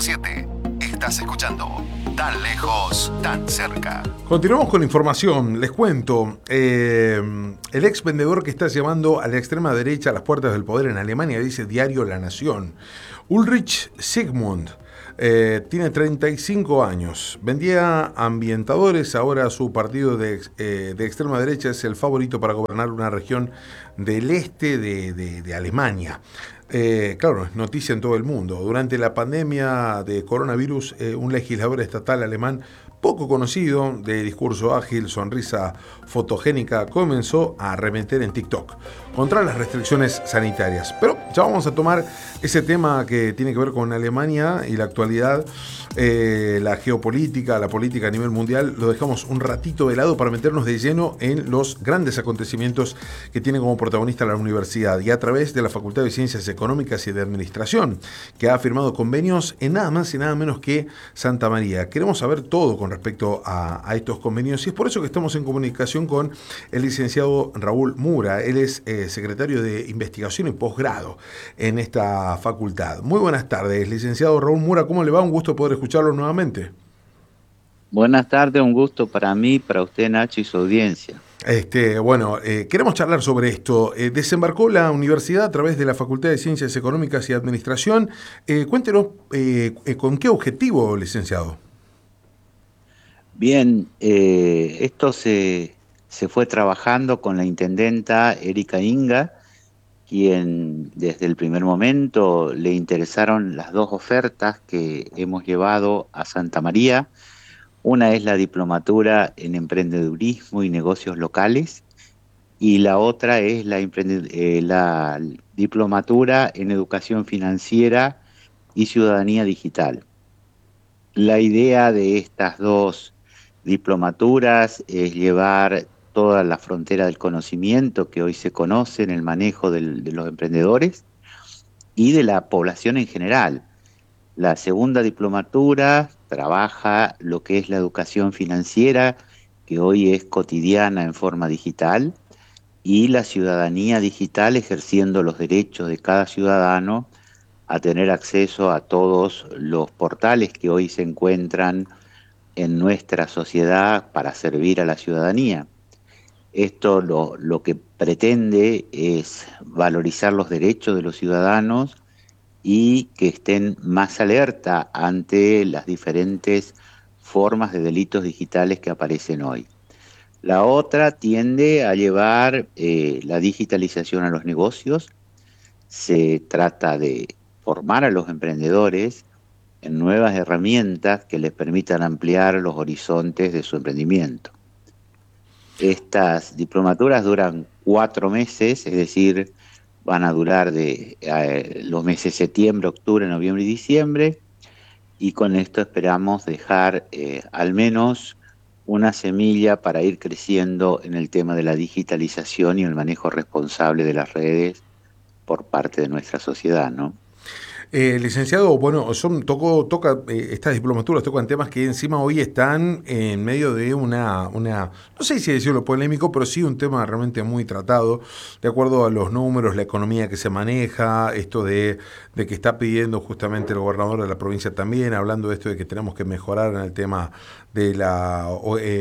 100.7. Estás escuchando Tan Lejos, Tan Cerca. Continuamos con información. Les cuento, el ex vendedor que está llevando a la extrema derecha a las puertas del poder en Alemania, dice diario La Nación. Ulrich Sigmund tiene 35 años. Vendía ambientadores. Ahora su partido de extrema derecha es el favorito para gobernar una región del este de Alemania. Claro, es noticia en todo el mundo. Durante la pandemia de coronavirus, un legislador estatal alemán poco conocido, de discurso ágil, sonrisa fotogénica, comenzó a arremeter en TikTok contra las restricciones sanitarias. Pero ya vamos a tomar ese tema que tiene que ver con Alemania y la actualidad, la geopolítica, la política a nivel mundial. Lo dejamos un ratito de lado para meternos de lleno en los grandes acontecimientos que tiene como protagonista la universidad, y a través de la Facultad de Ciencias Económicas y de Administración, que ha firmado convenios en nada más y nada menos que Santa María. Queremos saber todo con respecto a estos convenios, y es por eso que estamos en comunicación con el licenciado Raúl Mura. Él es secretario de Investigación y Posgrado en esta facultad. Muy buenas tardes, licenciado Raúl Mura, ¿cómo le va? Un gusto poder escucharlo nuevamente. Buenas tardes, un gusto para mí, para usted, Nacho, y su audiencia. Queremos charlar sobre esto. Desembarcó la universidad a través de la Facultad de Ciencias Económicas y Administración. Cuéntenos, ¿con qué objetivo, licenciado? Bien, esto se fue trabajando con la intendenta Erika Inga, quien desde el primer momento le interesaron las dos ofertas que hemos llevado a Santa María. Una es la diplomatura en emprendedurismo y negocios locales, y la otra es la diplomatura en educación financiera y ciudadanía digital. La idea de estas dos diplomaturas es llevar toda la frontera del conocimiento que hoy se conoce en el manejo de los emprendedores y de la población en general. La segunda diplomatura trabaja lo que es la educación financiera, que hoy es cotidiana en forma digital, y la ciudadanía digital, ejerciendo los derechos de cada ciudadano a tener acceso a todos los portales que hoy se encuentran en nuestra sociedad para servir a la ciudadanía. Esto lo que pretende es valorizar los derechos de los ciudadanos y que estén más alerta ante las diferentes formas de delitos digitales que aparecen hoy. La otra tiende a llevar la digitalización a los negocios. Se trata de formar a los emprendedores en nuevas herramientas que les permitan ampliar los horizontes de su emprendimiento. Estas diplomaturas duran 4 meses, es decir, van a durar de los meses septiembre, octubre, noviembre y diciembre, y con esto esperamos dejar al menos una semilla para ir creciendo en el tema de la digitalización y el manejo responsable de las redes por parte de nuestra sociedad, ¿no? Licenciado, estas diplomaturas tocan temas que encima hoy están en medio de una, no sé si decirlo polémico, pero sí un tema realmente muy tratado, de acuerdo a los números, la economía que se maneja, esto de que está pidiendo justamente el gobernador de la provincia también, hablando de esto de que tenemos que mejorar en el tema de la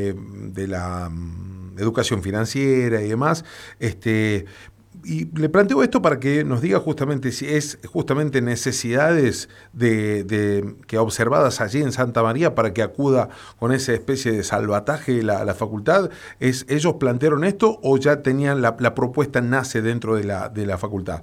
educación financiera y demás. Y le planteo esto para que nos diga justamente si es justamente necesidades que observadas allí en Santa María para que acuda con esa especie de salvataje la facultad. ¿Ellos plantearon esto o ya tenían la propuesta nace dentro de la facultad?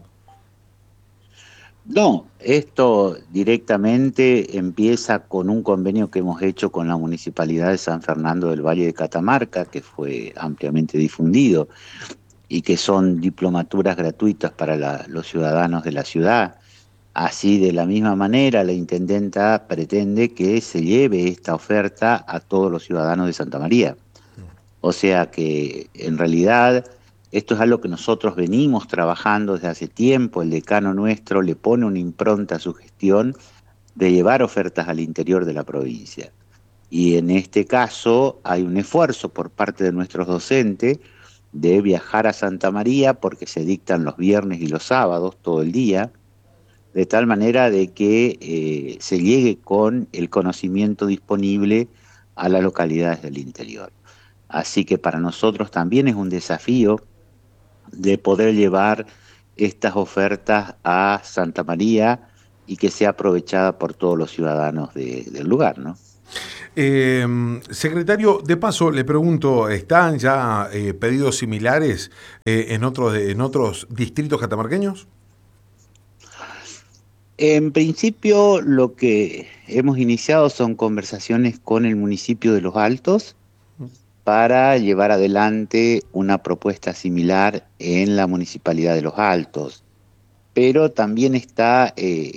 No, esto directamente empieza con un convenio que hemos hecho con la Municipalidad de San Fernando del Valle de Catamarca, que fue ampliamente difundido, y que son diplomaturas gratuitas para los ciudadanos de la ciudad. Así, de la misma manera, la intendenta pretende que se lleve esta oferta a todos los ciudadanos de Santa María. O sea que, en realidad, esto es algo que nosotros venimos trabajando desde hace tiempo. El decano nuestro le pone una impronta a su gestión de llevar ofertas al interior de la provincia. Y en este caso hay un esfuerzo por parte de nuestros docentes de viajar a Santa María, porque se dictan los viernes y los sábados todo el día, de tal manera de que se llegue con el conocimiento disponible a las localidades del interior. Así que para nosotros también es un desafío de poder llevar estas ofertas a Santa María y que sea aprovechada por todos los ciudadanos del lugar, ¿no? Secretario, de paso le pregunto, ¿están ya pedidos similares en otros distritos catamarqueños? En principio, lo que hemos iniciado son conversaciones con el municipio de Los Altos para llevar adelante una propuesta similar en la municipalidad de Los Altos, pero también está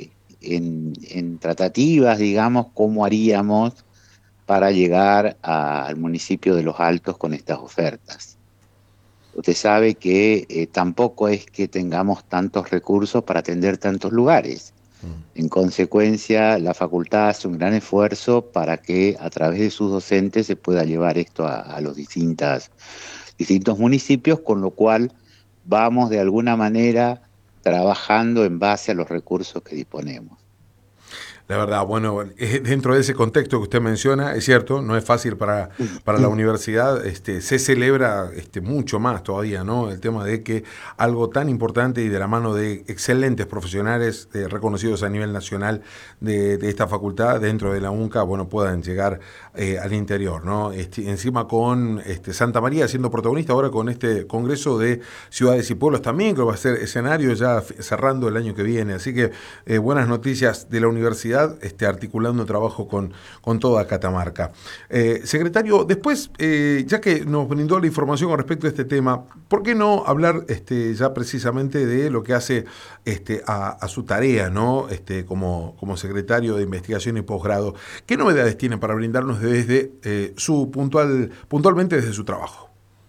en tratativas, digamos, cómo haríamos para llegar al municipio de Los Altos con estas ofertas. Usted sabe que tampoco es que tengamos tantos recursos para atender tantos lugares. En consecuencia, la facultad hace un gran esfuerzo para que a través de sus docentes se pueda llevar esto a los distintos municipios, con lo cual vamos de alguna manera trabajando en base a los recursos que disponemos. La verdad, bueno, dentro de ese contexto que usted menciona, es cierto, no es fácil para la universidad, se celebra mucho más todavía, ¿no? El tema de que algo tan importante y de la mano de excelentes profesionales reconocidos a nivel nacional de esta facultad dentro de la UNCA, bueno, puedan llegar al interior, ¿no? Encima con Santa María siendo protagonista ahora con este Congreso de Ciudades y Pueblos también, que va a ser escenario ya cerrando el año que viene. Así que buenas noticias de la universidad, articulando trabajo con toda Catamarca. Secretario, después, ya que nos brindó la información con respecto a este tema, ¿por qué no hablar ya precisamente de lo que hace a su tarea, ¿no? Como secretario de Investigación y Posgrado? ¿Qué novedades tiene para brindarnos desde puntualmente desde su trabajo?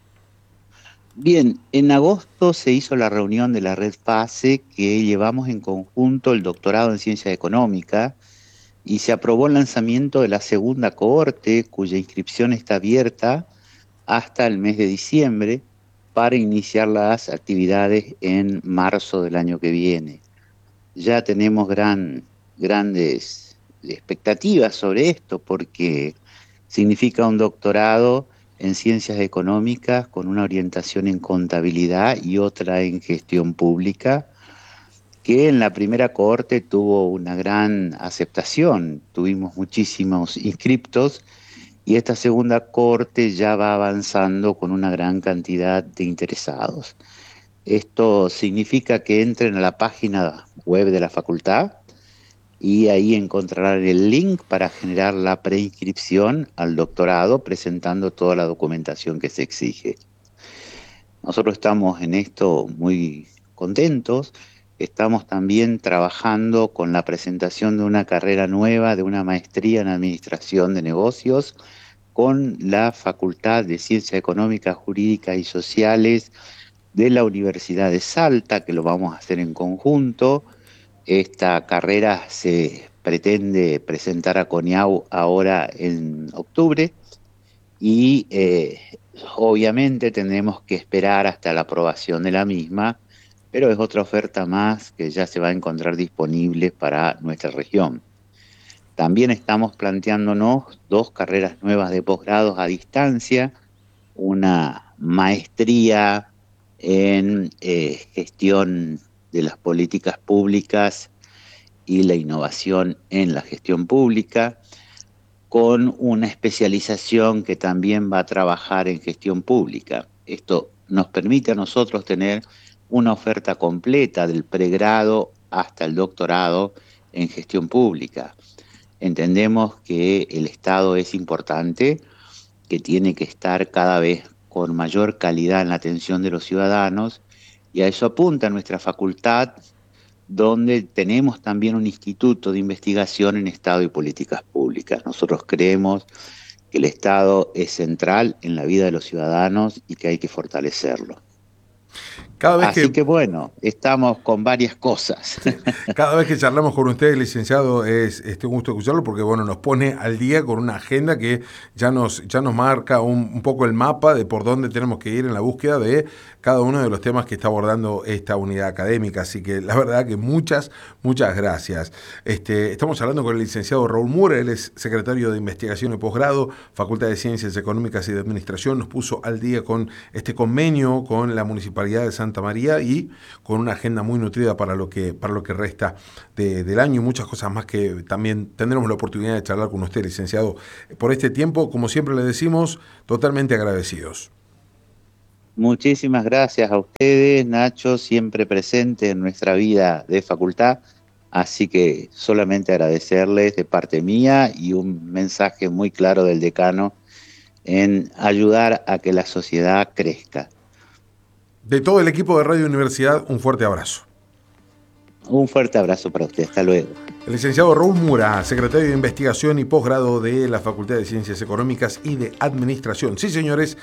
Bien, en agosto se hizo la reunión de la Red FASE que llevamos en conjunto el doctorado en Ciencias Económicas y se aprobó el lanzamiento de la segunda cohorte, cuya inscripción está abierta hasta el mes de diciembre para iniciar las actividades en marzo del año que viene. Ya tenemos grandes expectativas sobre esto porque significa un doctorado en Ciencias Económicas con una orientación en contabilidad y otra en gestión pública, que en la primera cohorte tuvo una gran aceptación, tuvimos muchísimos inscriptos y esta segunda cohorte ya va avanzando con una gran cantidad de interesados. Esto significa que entren a la página web de la facultad y ahí encontrarán el link para generar la preinscripción al doctorado presentando toda la documentación que se exige. Nosotros estamos en esto muy contentos. Estamos también trabajando con la presentación de una carrera nueva, de una maestría en Administración de Negocios, con la Facultad de Ciencias Económicas, Jurídicas y Sociales de la Universidad de Salta, que lo vamos a hacer en conjunto. Esta carrera se pretende presentar a CONIAU ahora en octubre y obviamente tendremos que esperar hasta la aprobación de la misma, pero es otra oferta más que ya se va a encontrar disponible para nuestra región. También estamos planteándonos 2 carreras nuevas de posgrados a distancia, una maestría en gestión de las políticas públicas y la innovación en la gestión pública, con una especialización que también va a trabajar en gestión pública. Esto nos permite a nosotros tener una oferta completa del pregrado hasta el doctorado en gestión pública. Entendemos que el Estado es importante, que tiene que estar cada vez con mayor calidad en la atención de los ciudadanos, y a eso apunta nuestra facultad, donde tenemos también un instituto de investigación en Estado y políticas públicas. Nosotros creemos que el Estado es central en la vida de los ciudadanos y que hay que fortalecerlo. Así que bueno, estamos con varias cosas. Cada vez que charlamos con ustedes, licenciado, es un gusto escucharlo porque bueno, nos pone al día con una agenda que ya nos marca un poco el mapa de por dónde tenemos que ir en la búsqueda de cada uno de los temas que está abordando esta unidad académica. Así que la verdad que muchas gracias. Estamos hablando con el licenciado Raúl Mura, él es secretario de Investigación y Posgrado, Facultad de Ciencias Económicas y de Administración. Nos puso al día con este convenio con la Municipalidad de Santa María y con una agenda muy nutrida para lo que resta del año y muchas cosas más que también tendremos la oportunidad de charlar con usted, licenciado, por este tiempo. Como siempre le decimos, totalmente agradecidos. Muchísimas gracias a ustedes, Nacho, siempre presente en nuestra vida de facultad. Así que solamente agradecerles de parte mía y un mensaje muy claro del decano en ayudar a que la sociedad crezca. De todo el equipo de Radio Universidad, un fuerte abrazo. Un fuerte abrazo para usted. Hasta luego. El licenciado Raúl Mura, secretario de Investigación y Posgrado de la Facultad de Ciencias Económicas y de Administración. Sí, señores,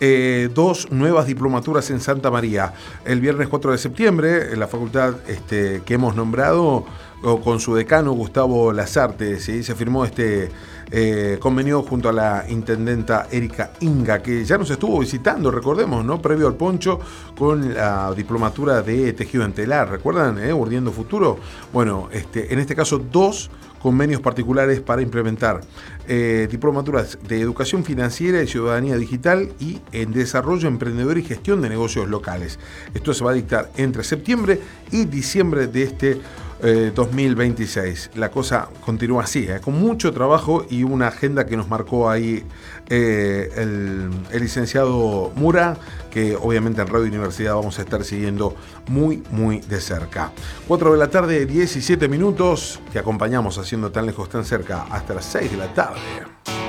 2 nuevas diplomaturas en Santa María. El viernes 4 de septiembre, en la facultad que hemos nombrado, con su decano Gustavo Lazarte, ¿sí? Se firmó convenio junto a la intendenta Erika Inga, que ya nos estuvo visitando, recordemos, ¿no? Previo al poncho, con la diplomatura de tejido en telar, ¿recuerdan? Urdiendo Futuro. Bueno, en este caso 2 convenios particulares para implementar diplomaturas de educación financiera y ciudadanía digital y en desarrollo emprendedor y gestión de negocios locales. Esto se va a dictar entre septiembre y diciembre de 2026. La cosa continúa así, con mucho trabajo y una agenda que nos marcó ahí el licenciado Mura, que obviamente en Radio Universidad vamos a estar siguiendo muy de cerca. 4 de la tarde, 17 minutos, te acompañamos haciendo Tan Lejos, Tan Cerca hasta las 6 de la tarde.